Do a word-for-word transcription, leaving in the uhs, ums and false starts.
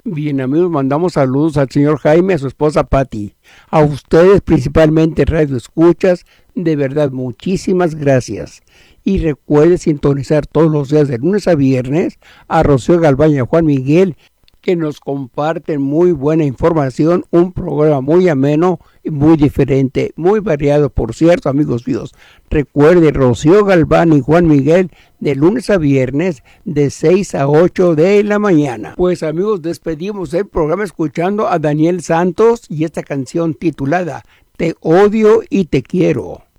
Bien, amigos, mandamos saludos al señor Jaime, a su esposa Patti. A ustedes, principalmente Radio Escuchas, de verdad, muchísimas gracias. Y recuerde sintonizar todos los días de lunes a viernes a Rocío Galván y a Juan Miguel, que nos comparten muy buena información, un programa muy ameno y muy diferente, muy variado, por cierto, amigos míos. Recuerde, Rocío Galván y Juan Miguel, de lunes a viernes, de seis a ocho de la mañana. Pues, amigos, despedimos el programa escuchando a Daniel Santos y esta canción titulada Te odio y te quiero.